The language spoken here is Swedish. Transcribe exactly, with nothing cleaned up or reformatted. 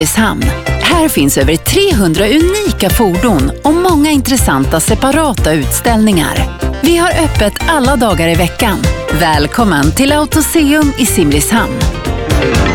Simrishamn. Här finns över trehundra unika fordon och många intressanta separata utställningar. Vi har öppet alla dagar i veckan. Välkommen till Autoseum i Simrishamn.